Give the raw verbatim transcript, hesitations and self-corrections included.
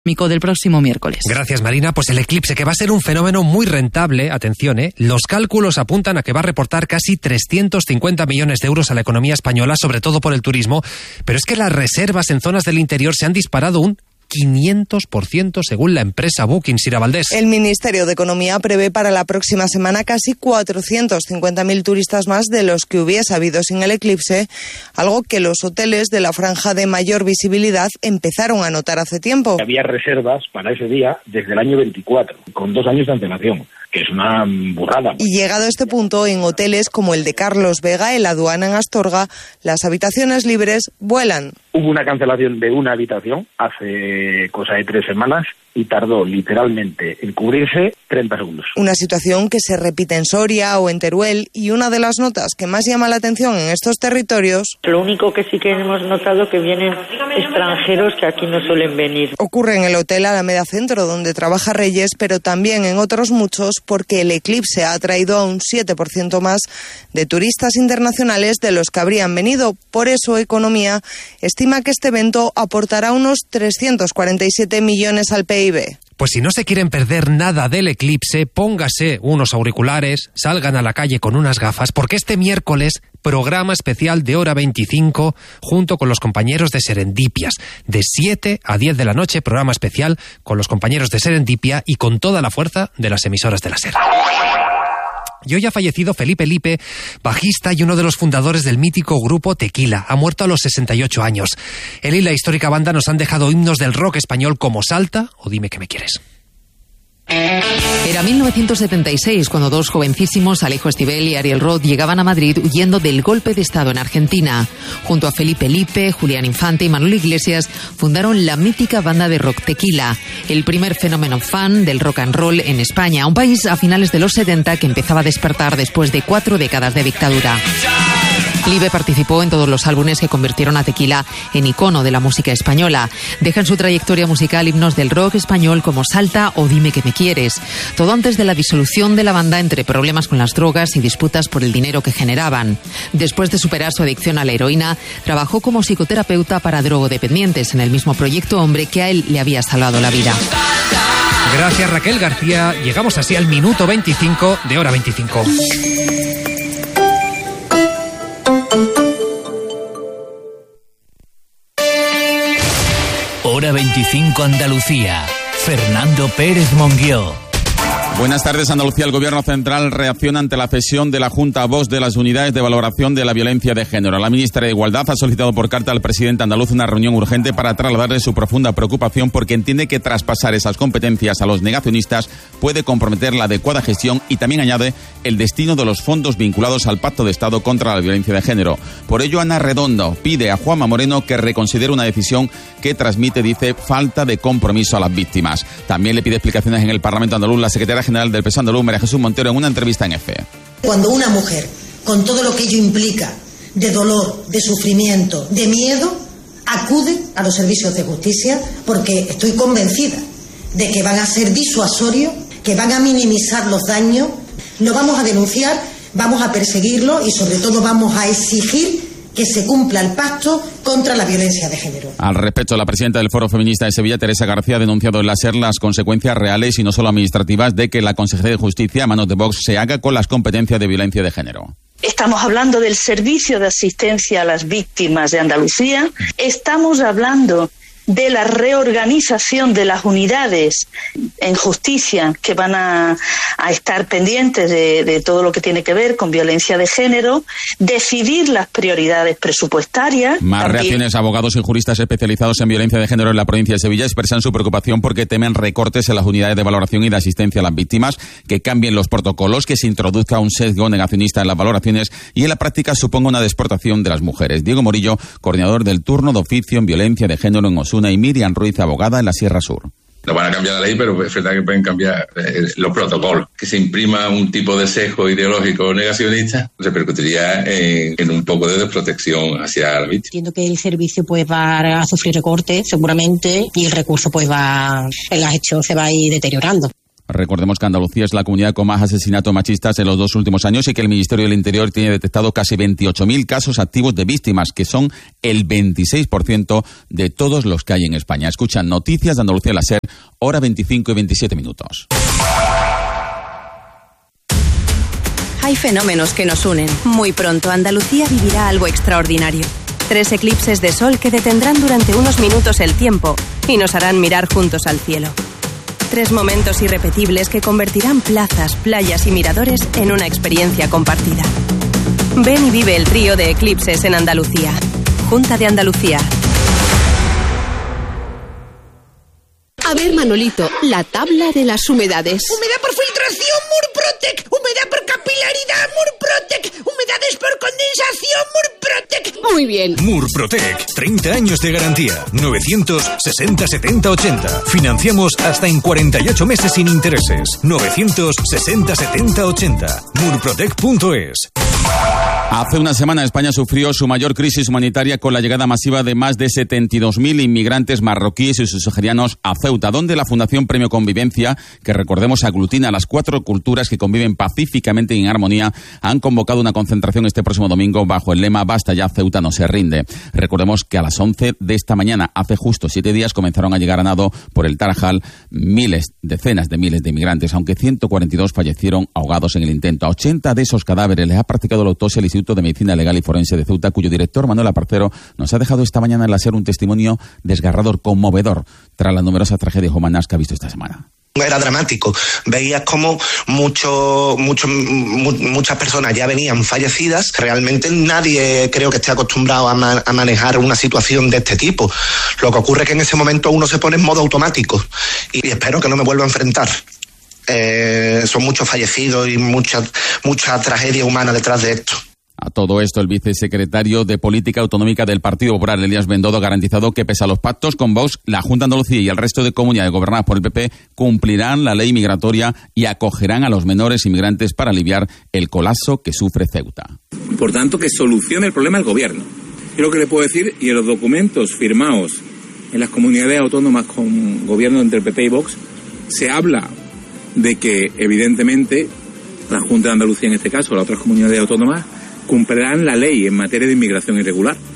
del próximo miércoles. Gracias, Marina. Pues el eclipse, que va a ser un fenómeno muy rentable, atención, ¿eh? Los cálculos apuntan a que va a reportar casi trescientos cincuenta millones de euros a la economía española, sobre todo por el turismo, pero es que las reservas en zonas del interior se han disparado un quinientos por ciento según la empresa Booking. Sira Valdés. El Ministerio de Economía prevé para la próxima semana casi cuatrocientos cincuenta mil turistas más de los que hubiese habido sin el eclipse, algo que los hoteles de la franja de mayor visibilidad empezaron a notar hace tiempo. Había reservas para ese día desde el año veinticuatro, con dos años de antelación, que es una burrada. Y llegado a este punto, en hoteles como el de Carlos Vega, en la Aduana en Astorga, las habitaciones libres vuelan. Hubo una cancelación de una habitación hace cosa de tres semanas y tardó literalmente en cubrirse treinta segundos. Una situación que se repite en Soria o en Teruel, y una de las notas que más llama la atención en estos territorios... Lo único que sí que hemos notado que vienen extranjeros que aquí no suelen venir. Ocurre en el Hotel Alameda Centro, donde trabaja Reyes, pero también en otros muchos, porque el eclipse ha atraído a un siete por ciento más de turistas internacionales de los que habrían venido. Por eso Economía estima que este evento aportará unos trescientos cuarenta y siete millones al P I B. Pues si no se quieren perder nada del eclipse, póngase unos auriculares, salgan a la calle con unas gafas, porque este miércoles, programa especial de Hora veinticinco, junto con los compañeros de Serendipias. De siete a diez de la noche, programa especial con los compañeros de Serendipia y con toda la fuerza de las emisoras de la SER. Y hoy ha fallecido Felipe Lipe, bajista y uno de los fundadores del mítico grupo Tequila. Ha muerto a los sesenta y ocho años. Él y la histórica banda nos han dejado himnos del rock español como Salta o Dime que me quieres. Era mil novecientos setenta y seis cuando dos jovencísimos, Alejo Estibel y Ariel Roth, llegaban a Madrid huyendo del golpe de Estado en Argentina. Junto a Felipe Lipe, Julián Infante y Manuel Iglesias fundaron la mítica banda de rock Tequila, el primer fenómeno fan del rock and roll en España, un país a finales de los setenta que empezaba a despertar después de cuatro décadas de dictadura. Libe participó en todos los álbumes que convirtieron a Tequila en icono de la música española. Deja en su trayectoria musical himnos del rock español como Salta o Dime que me quieres. Todo antes de la disolución de la banda entre problemas con las drogas y disputas por el dinero que generaban. Después de superar su adicción a la heroína, trabajó como psicoterapeuta para drogodependientes en el mismo proyecto Hombre que a él le había salvado la vida. Gracias, Raquel García. Llegamos así al minuto veinticinco de Hora veinticinco. Hora veinticinco Andalucía. Fernando Pérez Monguió. Buenas tardes, Andalucía. El Gobierno Central reacciona ante la cesión de la Junta a Vox de las unidades de valoración de la violencia de género. La ministra de Igualdad ha solicitado por carta al presidente andaluz una reunión urgente para trasladarle su profunda preocupación porque entiende que traspasar esas competencias a los negacionistas puede comprometer la adecuada gestión y también añade el destino de los fondos vinculados al Pacto de Estado contra la violencia de género. Por ello, Ana Redondo pide a Juanma Moreno que reconsidere una decisión que transmite, dice, falta de compromiso a las víctimas. También le pide explicaciones en el Parlamento andaluz la secretaria general del P S O E andaluz, María Jesús Montero, en una entrevista en EFE. Cuando una mujer, con todo lo que ello implica, de dolor, de sufrimiento, de miedo, acude a los servicios de justicia, porque estoy convencida de que van a ser disuasorios, que van a minimizar los daños, lo vamos a denunciar, vamos a perseguirlo y sobre todo vamos a exigir que se cumpla el pacto contra la violencia de género. Al respecto, la presidenta del Foro Feminista de Sevilla, Teresa García, ha denunciado en la SER las consecuencias reales y no solo administrativas de que la Consejería de Justicia, a manos de Vox, se haga con las competencias de violencia de género. Estamos hablando del servicio de asistencia a las víctimas de Andalucía. Estamos hablando de la reorganización de las unidades en justicia que van a, a estar pendientes de, de todo lo que tiene que ver con violencia de género, decidir las prioridades presupuestarias. Más también. Reacciones. Abogados y juristas especializados en violencia de género en la provincia de Sevilla expresan su preocupación porque temen recortes en las unidades de valoración y de asistencia a las víctimas, que cambien los protocolos, que se introduzca un sesgo negacionista en las valoraciones y en la práctica suponga una desportación de las mujeres. Diego Morillo, coordinador del turno de oficio en violencia de género en Osuna, y Miriam Ruiz, abogada en la Sierra Sur. No van a cambiar la ley, pero es verdad que pueden cambiar eh, los protocolos. Que se imprima un tipo de sesgo ideológico negacionista repercutiría en, en un poco de desprotección hacia la víctima. Entiendo que el servicio pues va a sufrir recortes seguramente y el recurso pues va, la gestión se va a ir deteriorando. Recordemos que Andalucía es la comunidad con más asesinatos machistas en los dos últimos años y que el Ministerio del Interior tiene detectado casi veintiocho mil casos activos de víctimas, que son el veintiséis por ciento de todos los que hay en España. Escuchan Noticias de Andalucía, la SER, hora veinticinco y veintisiete minutos. Hay fenómenos que nos unen. Muy pronto Andalucía vivirá algo extraordinario. Tres eclipses de sol que detendrán durante unos minutos el tiempo y nos harán mirar juntos al cielo. Tres momentos irrepetibles que convertirán plazas, playas y miradores en una experiencia compartida. Ven y vive el trío de eclipses en Andalucía. Junta de Andalucía. A ver, Manolito, la tabla de las humedades. Humedad por filtración, Murprotec. Humedad por capilaridad, Murprotec. Humedades por condensación, Murprotec. Muy bien. Murprotec, treinta años de garantía. novecientos sesenta setenta ochenta. Financiamos hasta en cuarenta y ocho meses sin intereses. novecientos sesenta setenta ochenta. murprotec punto es. Hace una semana España sufrió su mayor crisis humanitaria con la llegada masiva de más de setenta y dos mil inmigrantes marroquíes y subsaharianos a Ceuta, donde la Fundación Premio Convivencia, que recordemos aglutina a las cuatro culturas que conviven pacíficamente y en armonía, han convocado una concentración este próximo domingo bajo el lema Basta ya, Ceuta no se rinde. Recordemos que a las once de esta mañana, hace justo siete días, comenzaron a llegar a nado por el Tarajal miles, decenas de miles de inmigrantes, aunque ciento cuarenta y dos fallecieron ahogados en el intento. A ochenta de esos cadáveres les ha practicado la autopsia el Instituto de Medicina Legal y Forense de Ceuta, cuyo director, Manuel Aparcero, nos ha dejado esta mañana en la SER un testimonio desgarrador, conmovedor, tras las numerosas tragedias humanas que ha visto esta semana. Era dramático. Veías como mucho, mucho, mu- muchas personas ya venían fallecidas. Realmente nadie creo que esté acostumbrado a, ma- a manejar una situación de este tipo. Lo que ocurre es que en ese momento uno se pone en modo automático y espero que no me vuelva a enfrentar. Eh, son muchos fallecidos y mucha, mucha tragedia humana detrás de esto. A todo esto, el vicesecretario de Política Autonómica del Partido Popular, Elías Bendodo, ha garantizado que, pese a los pactos con Vox, la Junta de Andalucía y el resto de comunidades gobernadas por el P P cumplirán la ley migratoria y acogerán a los menores inmigrantes para aliviar el colapso que sufre Ceuta. Por tanto, que solucione el problema el Gobierno. Yo lo que le puedo decir, y en los documentos firmados en las comunidades autónomas con gobierno entre el P P y Vox, se habla de que, evidentemente, la Junta de Andalucía en este caso, las otras comunidades autónomas, cumplirán la ley en materia de inmigración irregular.